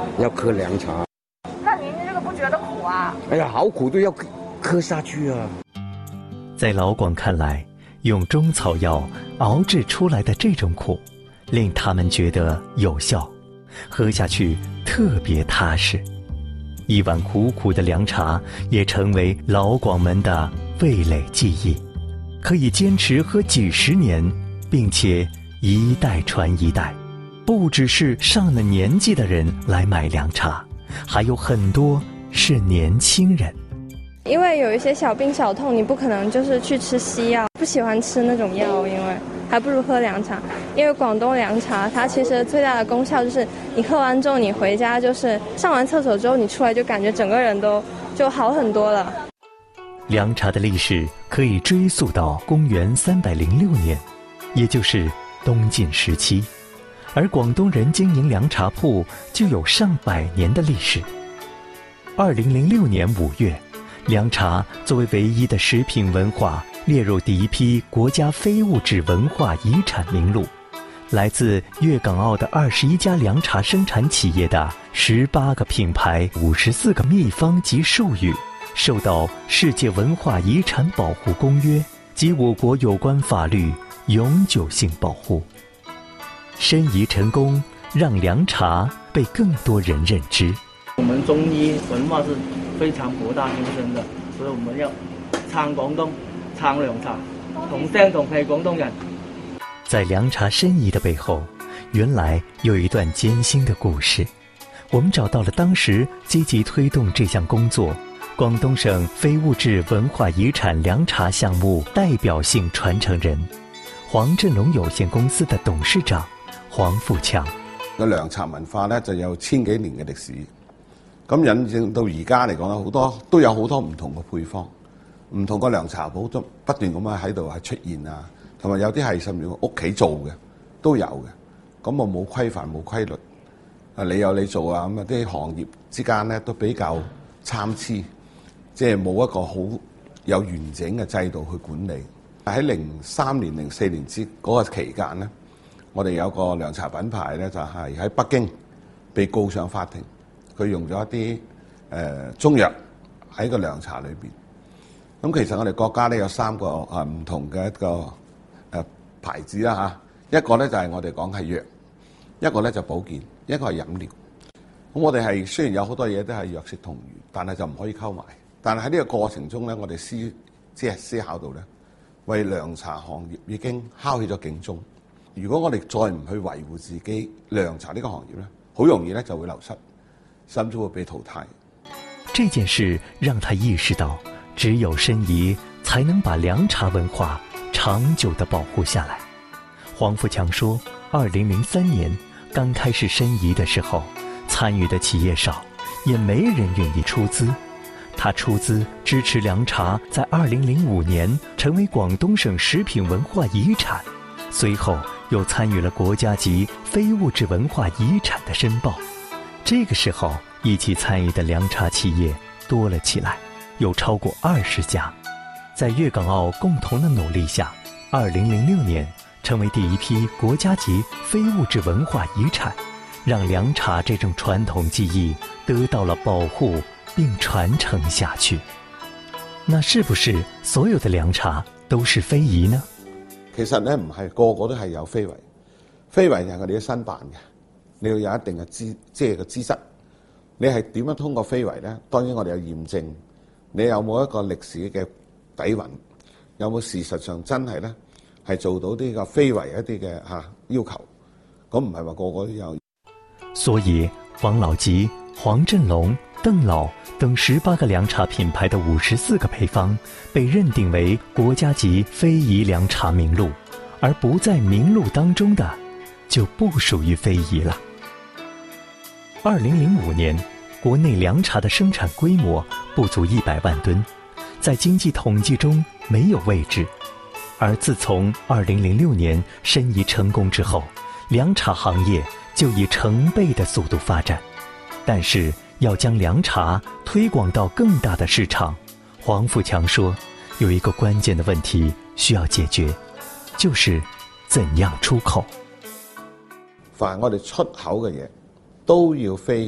要喝凉茶。 那您这个不觉得苦啊？ 哎呀，好苦都要喝下去啊！ 在老广看来，用中草药熬制出来的这种苦，令他们觉得有效，喝下去特别踏实。一碗苦苦的凉茶也成为老广们的味蕾记忆，可以坚持喝几十年，并且一代传一代。不只是上了年纪的人来买凉茶，还有很多是年轻人。 因为有一些小病小痛，你不可能就是去吃西药，不喜欢吃那种药，因为还不如喝凉茶。因为广东凉茶它其实最大的功效就是你喝完之后，你回家就是上完厕所之后，你出来就感觉整个人都就好很多了。 凉茶的历史可以追溯到公元306年，也就是东晋时期，而广东人经营凉茶铺就有上百年的历史。2006年5月，凉茶作为唯一的食品文化列入第一批国家非物质文化遗产名录。来自粤港澳的21家凉茶生产企业的18个品牌、54个秘方及术语，受到世界文化遗产保护公约及我国有关法律永久性保护。申遗成功，让凉茶被更多人认知。 我们中医文化是非常博大精深的，所以我们要撐廣東，撐涼茶，同聲同氣廣東人。 在凉茶申遗的背后，原来有一段艰辛的故事。我们找到了当时积极推动这项工作广东省非物质文化遗产凉茶项目代表性传承人，黃振龍有限公司的董事長黃富強。 個涼茶文化咧就有1000幾年嘅歷史，咁引證到而家嚟講咧，都有好多唔同嘅配方，唔同嘅涼茶鋪都不斷咁喺度出現啊，同埋有啲係甚至屋企做嘅都有嘅，咁我冇規範冇規律，你有你做啊，咁啊啲行業之間咧都比較參差，即係冇一個好有完整嘅制度去管理。喺03年、04年嗰個期間咧，我哋有個涼茶品牌咧就係喺北京被告上法庭，佢用咗一啲中藥喺個涼茶裏邊。咁其實我哋國家咧有3個唔同嘅一個牌子啦嚇，一個咧就係我哋講係藥，一個咧就保健，一個係飲料。咁我哋係雖然有好多嘢都係藥食同源，但係就唔可以溝埋。但係喺呢個過程中咧，我哋思考到咧，為涼茶行業已經敲起咗警鐘。如果我哋再唔去維護自己涼茶呢個行業咧，好容易咧就會流失，甚至會被淘汰。 這件事讓他意識到，只有申遺才能把涼茶文化長久地保護下來。黃富強說，2003年剛開始申遺的時候，參與的企業少，也沒人願意出資。他出資支持涼茶在2005年成為廣東省食品文化遺產，隨後又參與了國家級非物質文化遺產的申報。這個時候，一起參與的涼茶企業多了起來，有超過20家。在粵港澳共同的努力下，2006年成為第一批國家級非物質文化遺產，讓涼茶這種傳統技藝得到了保護並傳承下去。那是不是所有的涼茶都是非遺呢？ 其實咧唔係個個都係有非遺，非遺就係我哋嘅申辦嘅，你要有一定嘅資質。你係點樣通過非遺咧？當然我哋有驗證，你有冇一個歷史嘅底蘊，有冇事實上真係咧係做到呢個非遺一啲嘅要求，咁唔係話個個都有。 所以王老吉、黃振龍、鄧老等18個涼茶品牌的54個配方被認定為國家級非遺涼茶名錄，而不在名錄當中的就不屬於非遺了。2005年，國內涼茶的生產規模不足100萬噸，在經濟統計中沒有位置。而自從2006年申遺成功之後，涼茶行業就以成倍的速度發展。但是要將涼茶推廣到更大的市場，黃富強說，有一個關鍵的問題需要解決，就是怎樣出口。 凡我哋出口嘅嘢都要非